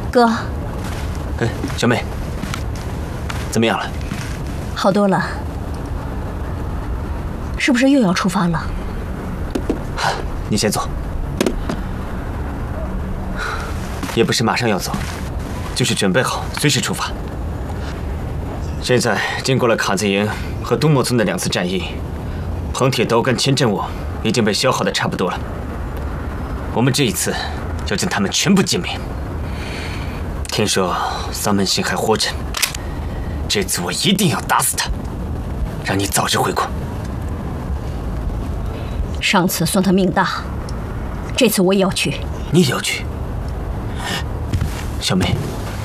哥， 哎，小妹，怎么样了？ 好多了，是不是又要出发了？ 你先坐。也不是马上要走，就是准备好随时出发。现在经过了卡子营和东莫村的2次战役，彭铁刀跟千镇武已经被消耗的差不多了。我们这一次要将他们全部歼灭。听说桑门星还活着，这次我一定要打死他，让你早日回国。 上次算他命大，这次我也要去。 你也要去？小妹，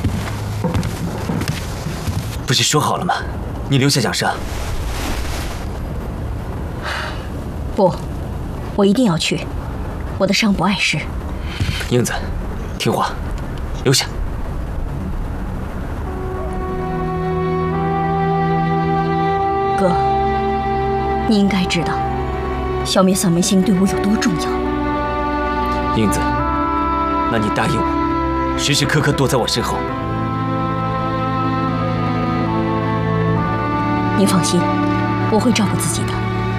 不是说好了吗？你留下养伤。 不，我一定要去。我的伤不碍事。 英子，听话，留下。 哥，你应该知道，消灭丧门星对我有多重要。 英子，那你答应我。时时刻刻躲在我身后。 你放心，我会照顾自己的。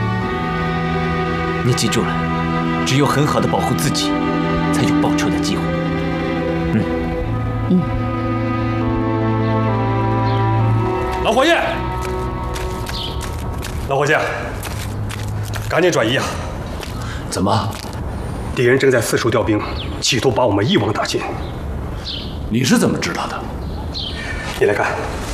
你记住了，只有很好的保护自己，才有报仇的机会。 老伙计，老伙计，赶紧转移啊！ 怎么？ 敌人正在四处调兵，企图把我们一网打尽。 你是怎么知道的？ 你来看，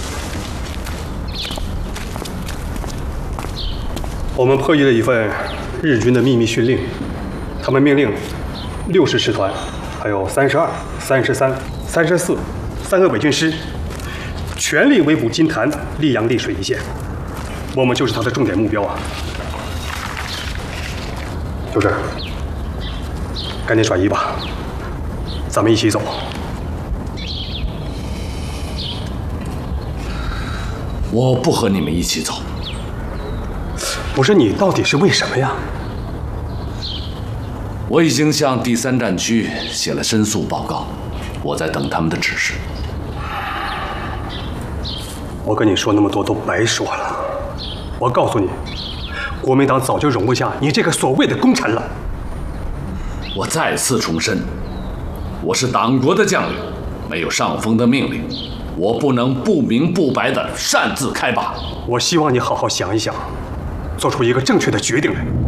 我们破译了一份日军的秘密训令，他们命令60师团，还有32、33、34 3个伪军师，全力围捕金坛、溧阳、溧水一线。我们就是他的重点目标啊！就这儿，赶紧转移吧，咱们一起走。 我不和你们一起走。 不是你到底是为什么呀？ 我已经向第3战区写了申诉报告，我在等他们的指示。 我跟你说那么多都白说了。我告诉你，国民党早就容不下你这个所谓的功臣了。 我再次重申，我是党国的将领，没有上峰的命令，我不能不明不白地擅自开拔。 我希望你好好想一想，做出一个正确的决定来。